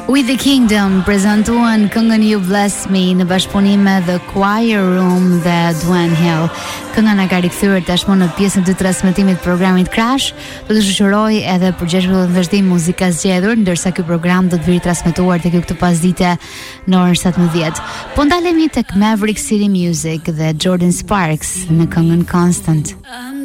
With the Kingdom prezantuan këngën You Bless Me në bashkëpunim me The Choir Room dhe Duane Hill. Kënga na ka rikthyer tashmë në pjesën e transmetimit të programit Crash. Do të shoqëroj edhe përgjeshëm në vazhdim muzika zgjedhur, ndërsa ky program do të vijë transmetuar tek ju këtë pasdite në orën 17. Po ndalemi tek Maverick City Music dhe Jordan Sparks në këngën Constant.